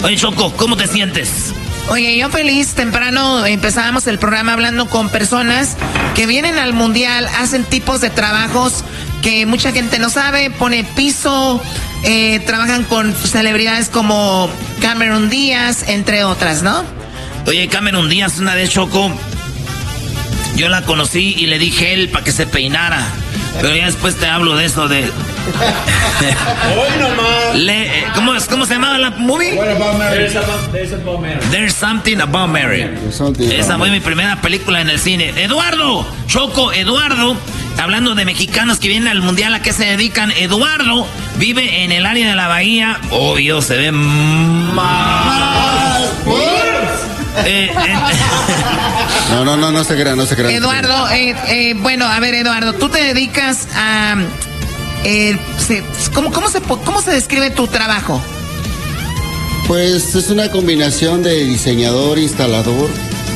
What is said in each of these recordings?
Oye, Choco, ¿cómo te sientes? Oye, yo feliz. Temprano empezábamos el programa hablando con personas que vienen al mundial, hacen tipos de trabajos que mucha gente no sabe, pone piso, trabajan con celebridades como Cameron Díaz, entre otras, ¿no? Oye, Cameron Díaz, una vez, Choco, yo la conocí y le di gel para que se peinara. Pero ya después te hablo de eso de... ¿Cómo se llamaba la movie? There's Something About Mary. Esa fue mi primera película en el cine. Eduardo, Choco, Eduardo, hablando de mexicanos que vienen al mundial, ¿a qué se dedican? Eduardo vive en el área de la bahía. Obvio, se ve más... No se crean. Eduardo, bueno, a ver, Eduardo, tú te dedicas a... ¿Cómo se describe tu trabajo? Pues es una combinación de diseñador, instalador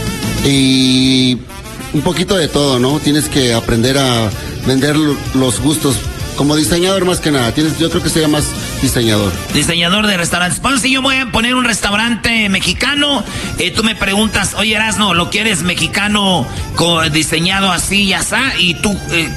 y un poquito de todo, ¿no? Tienes que aprender a vender los gustos. Como diseñador más que nada, yo creo que sería más diseñador. Diseñador de restaurantes. Pues si yo voy a poner un restaurante mexicano, tú me preguntas, oye Erasno, ¿lo quieres mexicano diseñado así y así? Y tú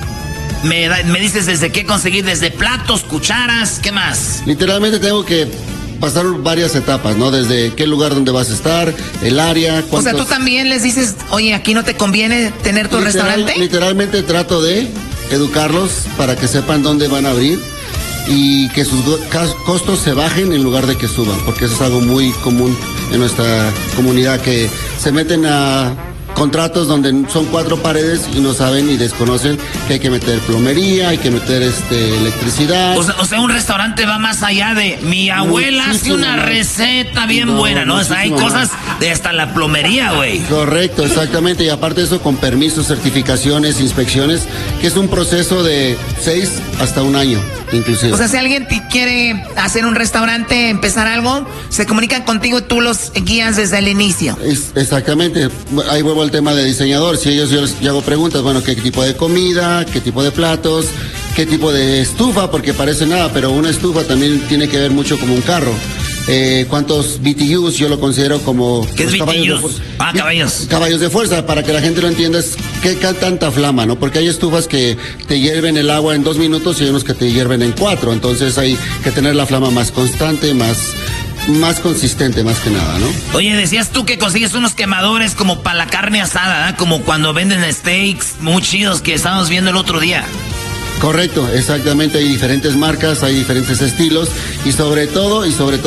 me dices desde qué conseguir, desde platos, cucharas, ¿qué más? Literalmente tengo que pasar varias etapas, ¿no? Desde qué lugar donde vas a estar, el área, O sea, tú también les dices, oye, aquí no te conviene tener tu restaurante. Literalmente trato de educarlos para que sepan dónde van a abrir y que sus costos se bajen en lugar de que suban, porque eso es algo muy común en nuestra comunidad, que se meten a contratos donde son 4 paredes y no saben y desconocen que hay que meter plomería, hay que meter electricidad. O sea, un restaurante va más allá de mi abuela hace una receta bien buena, ¿no? O sea, hay cosas de hasta la plomería, güey. Correcto, exactamente. Y aparte de eso, con permisos, certificaciones, inspecciones, que es un proceso de 6 hasta 1 año, inclusive. O sea, si alguien igualmente hacer un restaurante, empezar algo, se comunican contigo y tú los guías desde el inicio. Exactamente. Ahí vuelvo al tema de diseñador. Si yo les hago preguntas, bueno, qué tipo de comida, qué tipo de platos, qué tipo de estufa, porque parece nada, pero una estufa también tiene que ver mucho como un carro. ¿Cuántos BTUs? Yo lo considero como... ¿Qué es BTUs? Caballos. Caballos de fuerza, para que la gente lo entienda, es qué tanta flama, ¿no? Porque hay estufas que te hierven el agua en 2 minutos y hay unos que te hierven en 4. Entonces hay que tener la flama más constante, más consistente, más que nada, ¿no? Oye, decías tú que consigues unos quemadores como para la carne asada, ¿eh? Como cuando venden steaks muy chidos que estábamos viendo el otro día. Correcto, exactamente, hay diferentes marcas, hay diferentes estilos y sobre todo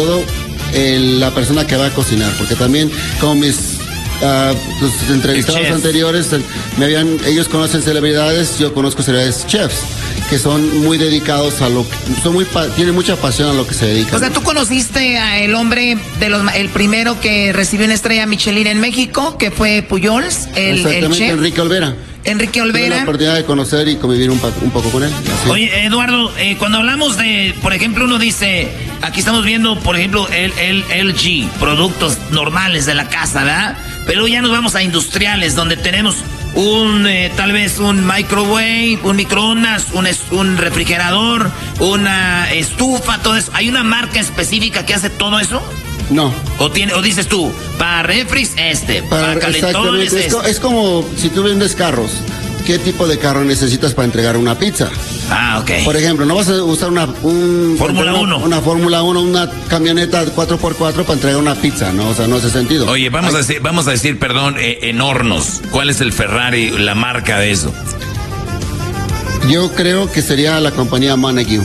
la persona que va a cocinar, porque también como mis los entrevistados anteriores ellos conocen celebridades, yo conozco celebridades chefs que son muy dedicados a tienen mucha pasión a lo que se dedican. O sea, tú conociste a el hombre el primero que recibió una estrella Michelin en México, que fue Pujols, el chef. Enrique Olvera. Tuve la oportunidad de conocer y convivir un poco con él. Así. Oye, Eduardo, cuando hablamos de, por ejemplo, uno dice, aquí estamos viendo, por ejemplo, el LG, productos normales de la casa, ¿verdad? Pero ya nos vamos a industriales, donde tenemos tal vez un microwave, un microondas, un refrigerador, una estufa, todo eso. ¿Hay una marca específica que hace todo eso? No. O dices tú, para refris para calentones es como si tú vendes carros. ¿Qué tipo de carro necesitas para entregar una pizza? Ah, ok. Por ejemplo, no vas a usar una Fórmula 1. Una Fórmula 1, una camioneta 4x4 para entregar una pizza, ¿no? O sea, no hace sentido. Oye, vamos a decir, en hornos. ¿Cuál es el Ferrari, la marca de eso? Yo creo que sería la compañía Montague.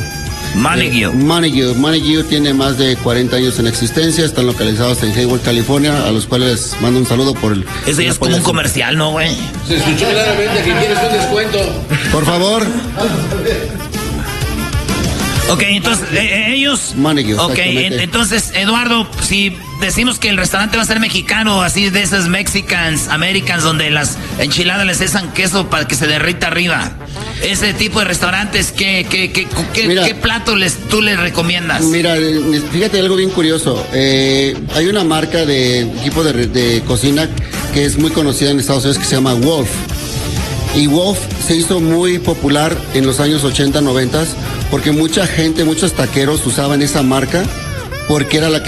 Montague tiene más de 40 años en existencia, están localizados en Hayward, California, a los cuales les mando un saludo por el... Eso ya es como un comercial, ¿no, güey? Se escuchó claramente que quieres un descuento. Por favor. Ok, entonces, ellos... Montague, ok, entonces, Eduardo, si decimos que el restaurante va a ser mexicano, así de esos Mexicans, Americans, donde las enchiladas les echan queso para que se derrita arriba. Ese tipo de restaurantes, ¿qué plato tú les recomiendas? Mira, fíjate algo bien curioso. Hay una marca de equipo de cocina que es muy conocida en Estados Unidos que se llama Wolf. Y Wolf se hizo muy popular en los años 80, 90 porque muchos taqueros usaban esa marca porque era la que